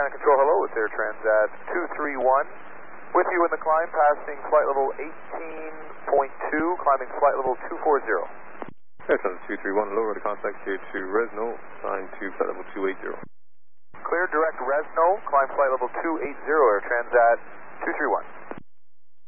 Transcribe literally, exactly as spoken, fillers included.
Command Control, hello, it's Air Transat two three one. With you in the climb, passing flight level eighteen point two, climbing flight level two forty. Air Transat two three one, lower to contact here to Resno, sign to flight level two eighty. Clear direct Resno, climb flight level two eighty, Air Transat two three one.